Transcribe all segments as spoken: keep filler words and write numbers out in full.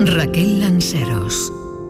Raquel Lanceros.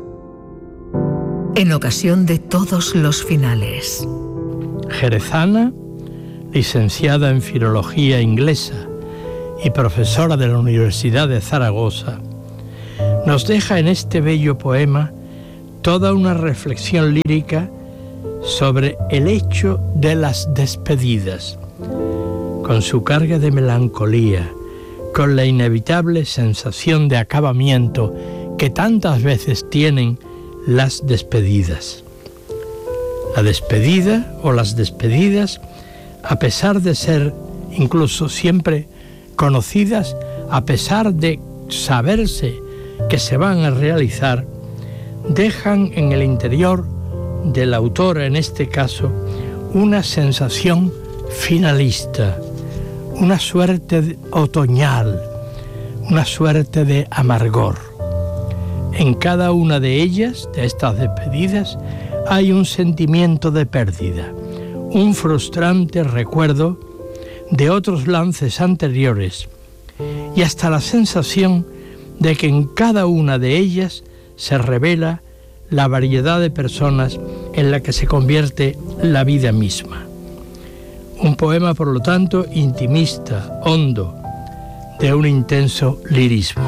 En ocasión de todos los finales. Jerezana, licenciada en Filología Inglesa y profesora de la Universidad de Zaragoza, nos deja en este bello poema toda una reflexión lírica sobre el hecho de las despedidas, con su carga de melancolía, con la inevitable sensación de acabamiento que tantas veces tienen las despedidas. La despedida o las despedidas, a pesar de ser incluso siempre conocidas, a pesar de saberse que se van a realizar, dejan en el interior del autor, en este caso, una sensación finalista, una suerte de otoñal, una suerte de amargor. En cada una de ellas, de estas despedidas, hay un sentimiento de pérdida, un frustrante recuerdo de otros lances anteriores y hasta la sensación de que en cada una de ellas se revela la variedad de personas en la que se convierte la vida misma. Un poema, por lo tanto, intimista, hondo, de un intenso lirismo.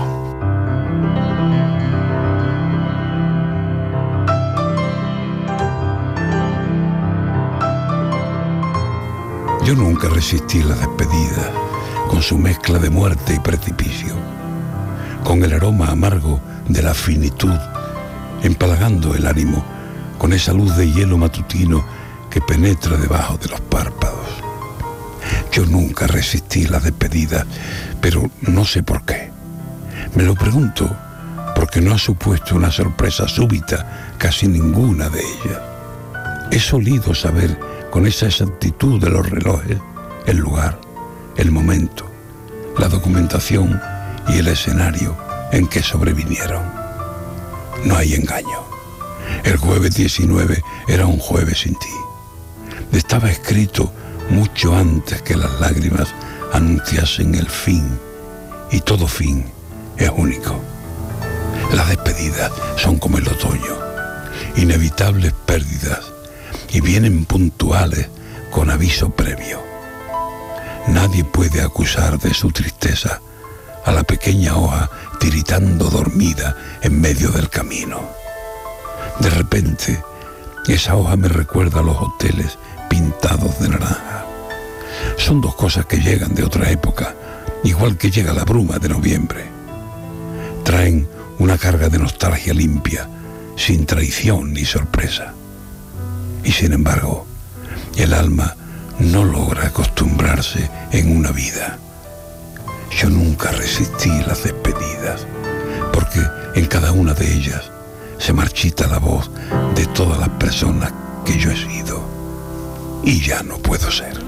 Yo nunca resistí la despedida, con su mezcla de muerte y precipicio, con el aroma amargo de la finitud, empalagando el ánimo con esa luz de hielo matutino que penetra debajo de los párpados. Yo nunca resistí la despedida, pero no sé por qué. Me lo pregunto porque no ha supuesto una sorpresa súbita casi ninguna de ellas. He solido saber con esa exactitud de los relojes el lugar, el momento, la documentación y el escenario en que sobrevinieron. No hay engaño. El jueves diecinueve era un jueves sin ti. Estaba escrito mucho antes que las lágrimas anunciasen el fin, y todo fin es único. Las despedidas son como el otoño, inevitables pérdidas, y vienen puntuales con aviso previo. Nadie puede acusar de su tristeza a la pequeña hoja tiritando dormida en medio del camino. De repente, esa hoja me recuerda a los hoteles pintados de naranja. Son dos cosas que llegan de otra época, igual que llega la bruma de noviembre. Traen una carga de nostalgia limpia, sin traición ni sorpresa. Y sin embargo, el alma no logra acostumbrarse en una vida. Yo nunca resistí las despedidas, porque en cada una de ellas se marchita la voz de todas las personas que yo he sido y ya no puedo ser.